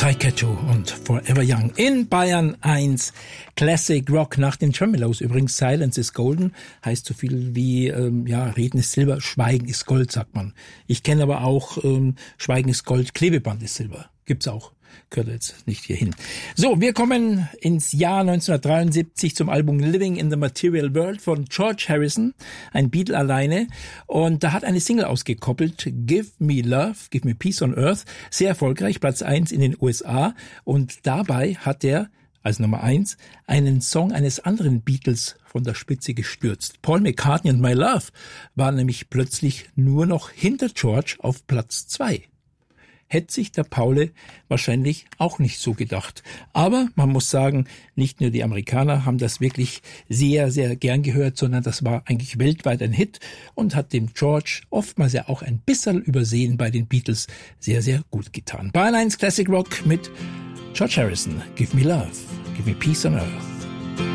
Sky-Catcher und Forever Young in Bayern 1 Classic Rock nach den Tremeloes. Übrigens Silence is Golden heißt so viel wie Reden ist Silber, Schweigen ist Gold, sagt man. Ich kenne aber auch Schweigen ist Gold, Klebeband ist Silber. Gibt's auch. Gehört jetzt nicht hier hin. So, wir kommen ins Jahr 1973 zum Album Living in the Material World von George Harrison, ein Beatle alleine. Und da hat eine Single ausgekoppelt, Give Me Love, Give Me Peace on Earth. Sehr erfolgreich, Platz 1 in den USA. Und dabei hat er als Nummer 1 einen Song eines anderen Beatles von der Spitze gestürzt. Paul McCartney and My Love war nämlich plötzlich nur noch hinter George auf Platz 2. Hätte sich der Paule wahrscheinlich auch nicht so gedacht. Aber man muss sagen, nicht nur die Amerikaner haben das wirklich sehr, sehr gern gehört, sondern das war eigentlich weltweit ein Hit und hat dem George oftmals ja auch ein bisschen übersehen bei den Beatles sehr, sehr gut getan. Bayern 1 Classic Rock mit George Harrison. Give me love, give me peace on earth.